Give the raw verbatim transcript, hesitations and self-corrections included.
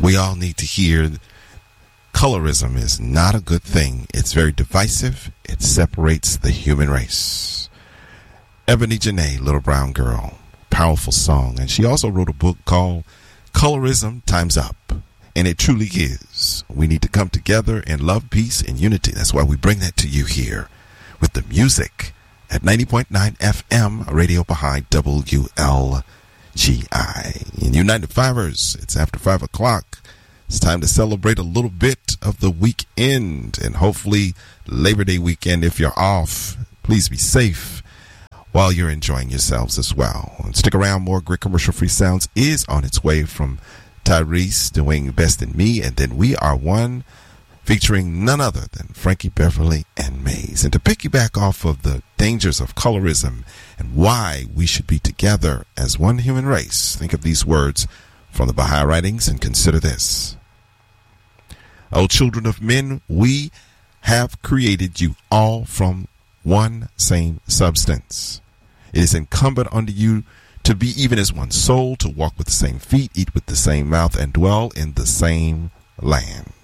We all need to hear colorism is not a good thing. It's very divisive. It separates the human race. Ebony Janae, Little Brown Girl, powerful song. And she also wrote a book called Colorism Time's Up. And it truly is. We need to come together in love, peace, and unity. That's why we bring that to you here with the music at ninety point nine F M, radio behind W L G I. In United Fibers, it's after five o'clock. It's time to celebrate a little bit of the weekend and hopefully Labor Day weekend. If you're off, please be safe while you're enjoying yourselves as well. And stick around. More great commercial-free sounds is on its way from Tyrese doing Best in Me, and then We Are One featuring none other than Frankie Beverly and Maze. And to piggyback off of the dangers of colorism and why we should be together as one human race, think of these words from the Baha'i writings and consider this. O children of men, we have created you all from one same substance. It is incumbent on you to be even as one soul, to walk with the same feet, eat with the same mouth, and dwell in the same land.